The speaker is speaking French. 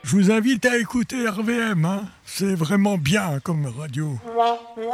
Je vous invite à écouter RVM, hein. C'est vraiment bien comme radio.